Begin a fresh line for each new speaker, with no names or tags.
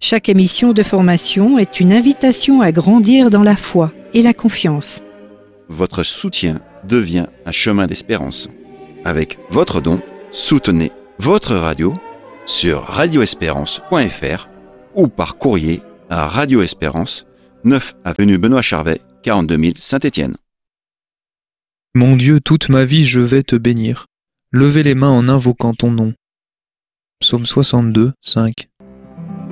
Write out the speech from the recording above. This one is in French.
Chaque émission de formation est une invitation à grandir dans la foi et la confiance.
Votre soutien devient un chemin d'espérance. Avec votre don, soutenez votre radio sur radioespérance.fr ou par courrier à Radio Espérance, 9 avenue Benoît Charvet, 42 000 Saint-Étienne.
Mon Dieu, toute ma vie je vais te bénir. Levez les mains en invoquant ton nom. Psaume 62, 5.